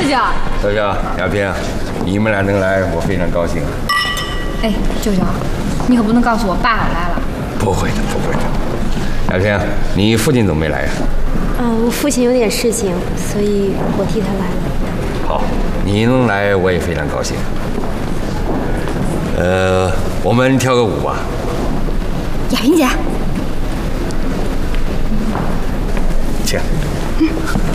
舅。 小小、亚萍，你们俩能来，我非常高兴。 哎，舅舅，你可不能告诉我爸我来了。 不会的，不会的。亚萍，你父亲怎么没来呀？ 我父亲有点事情，所以我替他来了。 好，你能来我也非常高兴。我们跳个舞吧。 亚萍姐， 请。